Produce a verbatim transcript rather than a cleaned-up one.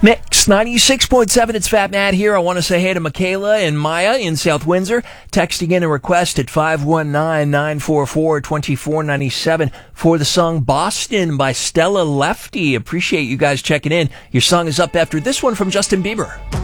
Mix ninety-six point seven, it's Fat Matt here. I want to say hey to Michaela and Maya in South Windsor, texting in a request at five one nine, nine four four, two four nine seven for the song Boston by Stella Lefty. Appreciate you guys checking in. Your song is up after this one from Justin Bieber.